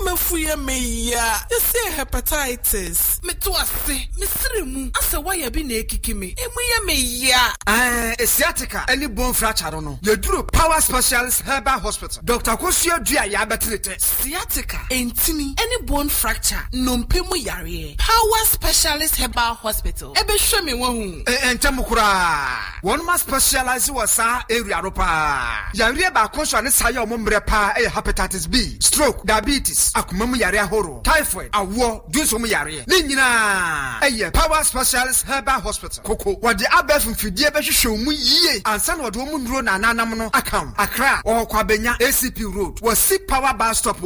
Mafuya meya. You say hepatitis. Me to ase. Me sirimu. Ase why be ne kikimi. Emuya meya. Sciatica. Any bone fracture no. You do Power Specialist Herbal Hospital. Dr. Kosio Dia Yabatrite. Sciatica. Entini. Any bone fracture. Nompemu yare. Power Specialist Herbal Hospital. Ebe show me wahu. Entemukura. One must specialize was area ropa. Yare ba konso ne saya omombre pa hepatitis B, stroke, diabetes, akumamu yare horo, typhoid, awo, dunsomu yare. Ni nyina Power Specialist Herbal Hospital. Koko wode abef mfidie be hwehwe mu yie. Ansa na wode omu nduro na nanam no account. Accra or Kwabenya ACP Road. Was Power Bar Stop.